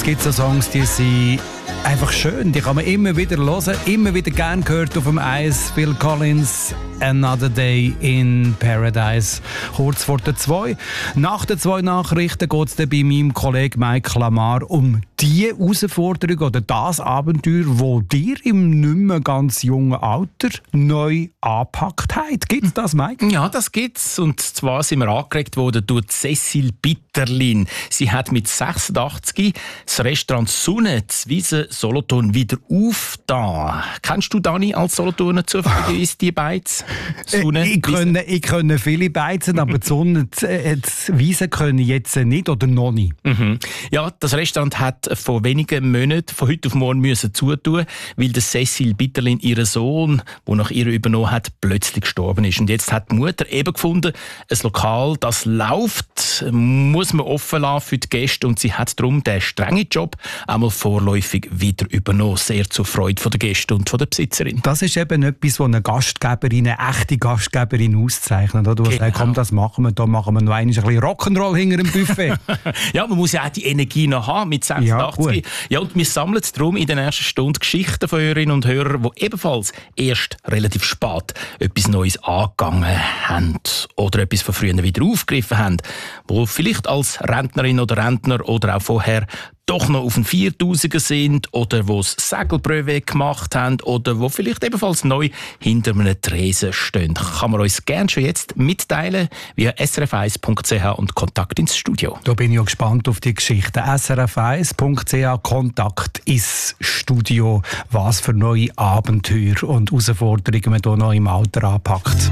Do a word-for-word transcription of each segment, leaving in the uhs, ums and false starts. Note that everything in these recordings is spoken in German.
gibt so Songs, die sind einfach schön. Die kann man immer wieder hören, immer wieder gern gehört auf dem Eis. Phil Collins, Another Day in Paradise. Kurz vor der zwei. Nach den zwei Nachrichten geht es bei meinem Kollegen Mike Lamar um die Herausforderung oder das Abenteuer, das dir im nicht mehr ganz jungen Alter neu angepackt hat. Gibt es das, Mike? Ja, das gibt's. Und zwar sind wir angeregt worden durch Cecil Bitterlin. Sie hat mit sechsundachtzig das Restaurant Sonne zu Wiesen Solothurn wieder aufgetan. Kennst du, Dani, als Solothurner zufälligerweise die Beiz? Sonne, ich, kenne, ich kenne viele Beizen, aber die Sonne, die Wiesen können jetzt nicht oder noch nicht. Mhm. Ja, das Restaurant hat vor wenigen Monaten von heute auf morgen müssen zutun, weil der Cecil Bitterlin, ihr Sohn, der nach ihr übernommen hat, plötzlich gestorben ist. Und jetzt hat die Mutter eben gefunden, ein Lokal, das läuft, muss man offen lassen für die Gäste, und sie hat darum den strengen Job einmal vorläufig wieder übernommen. Sehr zur Freude der Gäste und der Besitzerin. Das ist eben etwas, was eine Gastgeberin, eine echte Gastgeberin auszeichnet. Du hast gesagt, komm, das machen wir, da machen wir noch einmal ein bisschen Rock'n'Roll hinter dem Buffet. Ja, man muss ja auch die Energie noch haben mit sechsundachtzig. Ja, ja, und wir sammeln darum in der ersten Stunde Geschichten von Hörerinnen und Hörern, die ebenfalls erst relativ spät etwas Neues angegangen haben oder etwas von früher wieder aufgegriffen haben, wo vielleicht als Rentnerin oder Rentner oder auch vorher doch noch auf den viertausender sind oder wo das Segelbrevet gemacht haben oder wo vielleicht ebenfalls neu hinter einem Tresen stehen. Kann man uns gerne schon jetzt mitteilen via s r f eins punkt c h und Kontakt ins Studio. Da bin ich auch gespannt auf die Geschichte. s r f eins punkt c h Kontakt ins Studio. Was für neue Abenteuer und Herausforderungen man hier noch im Alter anpackt.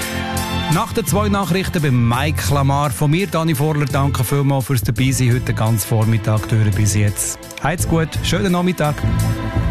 Nach den zwei Nachrichten bei Mike Lamar. Von mir, Dani Vorler, danke vielmals fürs Dabeisein heute ganz Vormittag durch bis jetzt. Heid's gut, schönen Nachmittag.